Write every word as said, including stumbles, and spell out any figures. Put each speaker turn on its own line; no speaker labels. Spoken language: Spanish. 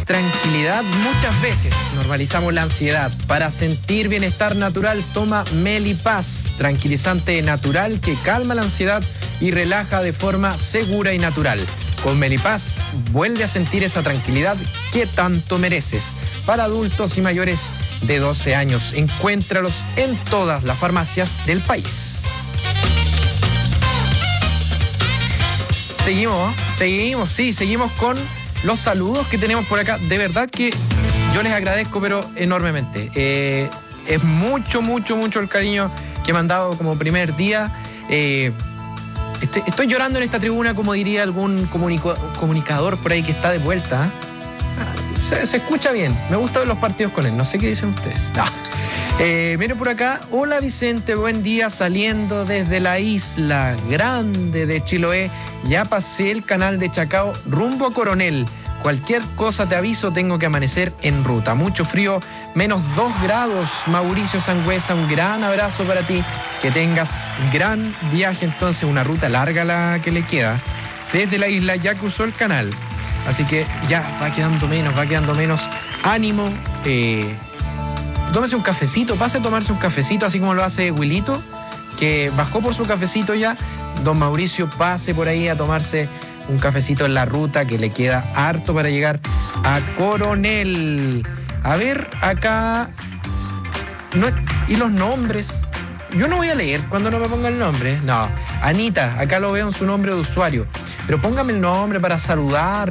¿Quieres tranquilidad? Muchas veces normalizamos la ansiedad. Para sentir bienestar natural, toma Melipaz, tranquilizante natural que calma la ansiedad y relaja de forma segura y natural. Con Melipaz, vuelve a sentir esa tranquilidad que tanto mereces. Para adultos y mayores de doce años, encuéntralos en todas las farmacias del país. Seguimos, seguimos, sí, seguimos con los saludos que tenemos por acá. De verdad que yo les agradezco, pero enormemente. Eh, es mucho, mucho, mucho el cariño que me han dado como primer día. Eh, estoy, estoy llorando en esta tribuna, como diría algún comunico, comunicador por ahí que está de vuelta. Ah, se, se escucha bien. Me gusta ver los partidos con él. No sé qué dicen ustedes. Ah. Eh, miren por acá. Hola Vicente, buen día, saliendo desde la isla grande de Chiloé. Ya pasé el canal de Chacao rumbo a Coronel. Cualquier cosa te aviso, tengo que amanecer en ruta. Mucho frío, menos dos grados. Mauricio Sangüesa, un gran abrazo para ti. Que tengas gran viaje entonces, una ruta larga la que le queda. Desde la isla ya cruzó el canal. Así que ya va quedando menos, va quedando menos ánimo. Eh... Tómese un cafecito, pase a tomarse un cafecito, así como lo hace Wilito, que bajó por su cafecito ya. Don Mauricio, pase por ahí a tomarse un cafecito en la ruta, que le queda harto para llegar a Coronel. A ver, acá... No, ¿y los nombres? Yo no voy a leer cuando no me ponga el nombre. No, Anita, acá lo veo en su nombre de usuario. Pero póngame el nombre para saludar.